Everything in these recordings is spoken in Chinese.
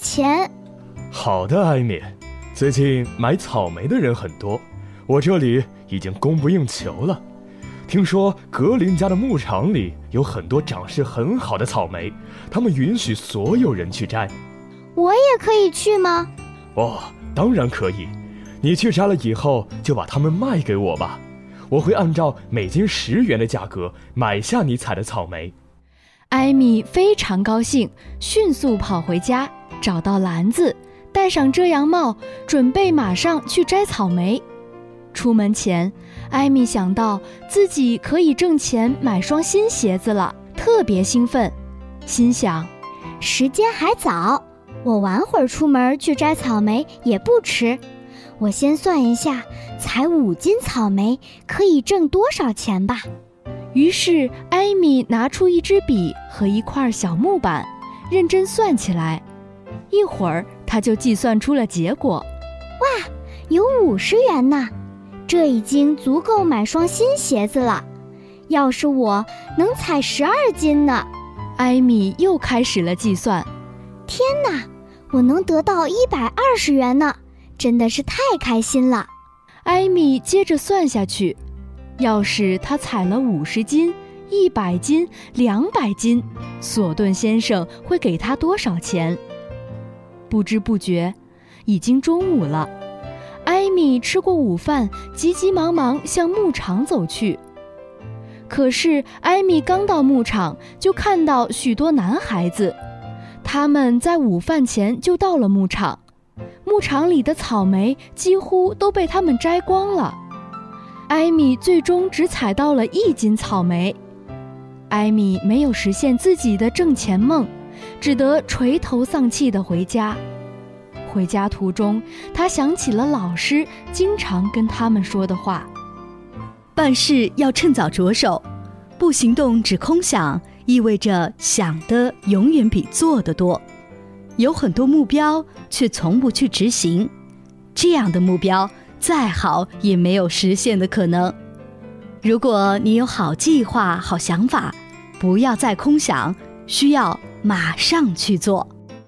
钱。 好的，艾米，最近买草莓的人很多，我这里已经供不应求了。听说格林家的牧场里有很多长势很好的草莓，他们允许所有人去摘。 我也可以去吗？ 哦，当然可以。你去摘了以后就把它们卖给我吧，我会按照每斤10元的价格买下你采的草莓。 艾米非常高兴，迅速跑回家，找到篮子，戴上遮阳帽，准备马上去摘草莓。出门前，艾米想到自己可以挣钱买双新鞋子了，特别兴奋，心想， 时间还早，我晚会儿出门去摘草莓也不迟。我先算一下，采5斤草莓可以挣多少钱吧。 于是艾米拿出一支笔和一块小木板，认真算起来。一会儿她就计算出了结果。 哇，有50元呢，这已经足够买双新鞋子了。要是我能采12斤呢？ 艾米又开始了计算。 天哪，我能得到120元呢，真的是太开心了。 艾米接着算下去，要是她采了50斤、100斤、200斤，索顿先生会给她多少钱？不知不觉，已经中午了。艾米吃过午饭，急急忙忙向牧场走去。可是艾米刚到牧场，就看到许多男孩子，他们在午饭前就到了牧场。牧场里的草莓几乎都被他们摘光了。艾米最终只采到了1斤草莓。艾米没有实现自己的挣钱梦，只得垂头丧气地回家。回家途中，她想起了老师经常跟他们说的话： 办事要趁早着手，不行动只空想，意味着想的永远比做的多。有很多目标，却从不去执行，这样的目标再好也没有实现的可能。如果你有好计划、好想法，不要再空想，需要马上去做。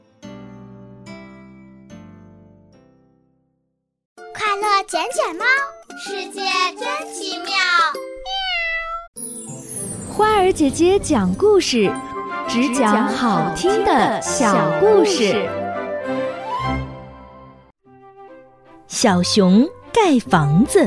快乐卷卷猫，世界真奇妙。 花儿姐姐讲故事，只讲好听的小故事。 小熊盖房子。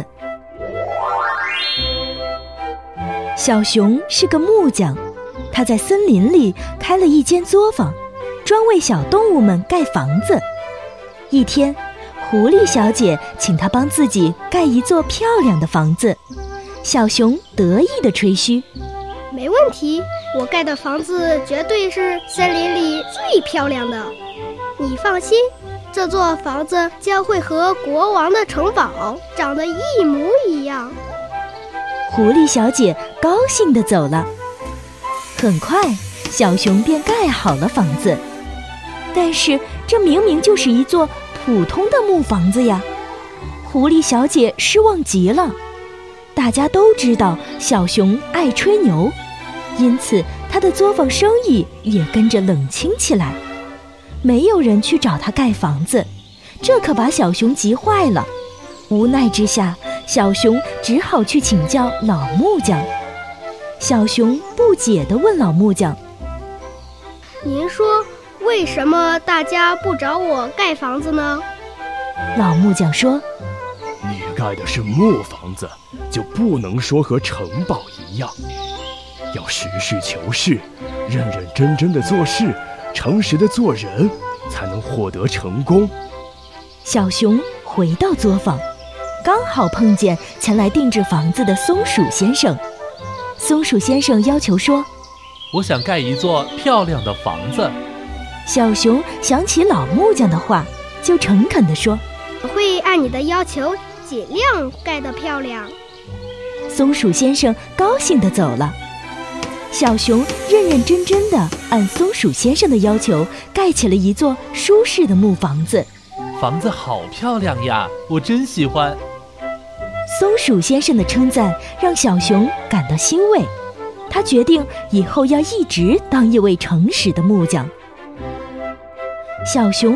小熊是个木匠，他在森林里开了一间作坊，专为小动物们盖房子。一天，狐狸小姐请他帮自己盖一座漂亮的房子。小熊得意地吹嘘： 没问题，我盖的房子绝对是森林里最漂亮的。你放心，这座房子将会和国王的城堡长得一模一样。 狐狸小姐高兴地走了。很快，小熊便盖好了房子。但是这明明就是一座普通的木房子呀！狐狸小姐失望极了。大家都知道小熊爱吹牛，因此他的作坊生意也跟着冷清起来。没有人去找他盖房子，这可把小熊急坏了。无奈之下，小熊只好去请教老木匠。小熊不解地问老木匠： 您说为什么大家不找我盖房子呢？ 老木匠说： 你盖的是木房子，就不能说和城堡一样，要实事求是，认认真真的做事，诚实的做人，才能获得成功。 小熊回到作坊，刚好碰见前来定制房子的松鼠先生。松鼠先生要求说： 我想盖一座漂亮的房子。 小熊想起老木匠的话，就诚恳地说： 我会按你的要求尽量盖得漂亮。 松鼠先生高兴地走了。小熊认认真真地按松鼠先生的要求盖起了一座舒适的木房子。 房子好漂亮呀，我真喜欢。 松鼠先生的称赞让小熊感到欣慰，他决定以后要一直当一位诚实的木匠。小熊